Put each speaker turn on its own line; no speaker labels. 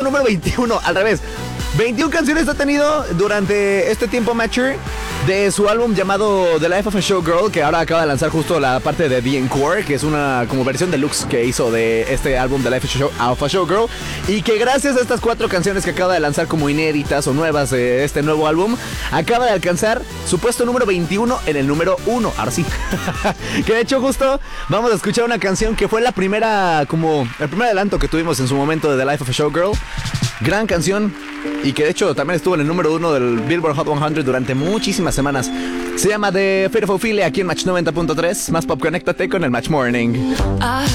número 21, al revés. 21 canciones ha tenido durante este tiempo, Matcher, de su álbum llamado The Life of a Showgirl, que ahora acaba de lanzar justo la parte de The Encore, que es una como versión deluxe que hizo de este álbum The Life of a Showgirl, y que gracias a estas 4 canciones que acaba de lanzar como inéditas o nuevas de este nuevo álbum, acaba de alcanzar su puesto número 21 en el número 1, ahora sí. Que de hecho justo vamos a escuchar una canción que fue la primera, como el primer adelanto que tuvimos en su momento de The Life of a Showgirl. Gran canción, y que de hecho también estuvo en el número 1 del Billboard Hot 100 durante muchísimas semanas. Se llama The Fate of Ophelia, aquí en Match 90.3. Más pop, conéctate con el Match Morning.